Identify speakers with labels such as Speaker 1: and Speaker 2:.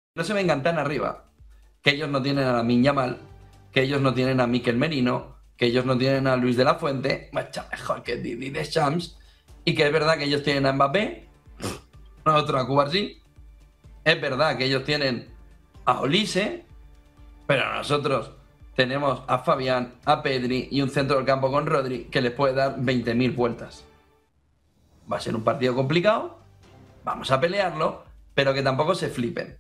Speaker 1: no se vengan tan arriba, que ellos no tienen a Lamine Yamal, que ellos no tienen a Mikel Merino, que ellos no tienen a Luis de la Fuente, mucho mejor que Didier Deschamps, y que es verdad que ellos tienen a Mbappé, nosotros a Cubarsí, es verdad que ellos tienen a Olise, pero nosotros tenemos a Fabián, a Pedri y un centro del campo con Rodri que les puede dar 20.000 vueltas. Va a ser un partido complicado, vamos a pelearlo, pero que tampoco se flipen.